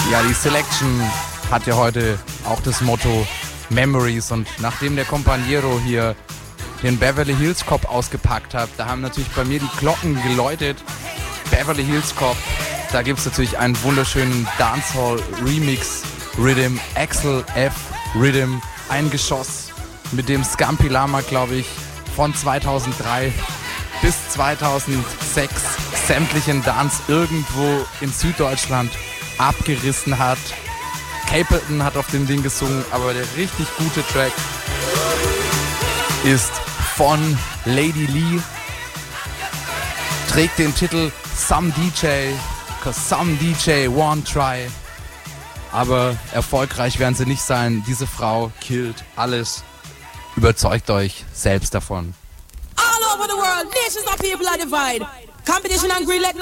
Ja, die Selection hat ja heute auch das Motto Memories, und nachdem der Companiero hier den Beverly Hills Cop ausgepackt hat, da haben natürlich bei mir die Glocken geläutet. Beverly Hills Cop, da gibt es natürlich einen wunderschönen Dancehall Remix Rhythm, Axel F Rhythm, ein Geschoss, mit dem Scampy Lama, glaube ich, von 2003 bis 2006 sämtlichen Dance irgendwo in Süddeutschland abgerissen hat. Capleton hat auf dem Ding gesungen, aber der richtig gute Track ist von Lady Lee, trägt den Titel Some DJ, 'cause some DJ won't try. Aber erfolgreich werden sie nicht sein. Diese Frau killt alles. Überzeugt euch selbst davon. All over the world, nations of people are divided. Competition and greed, let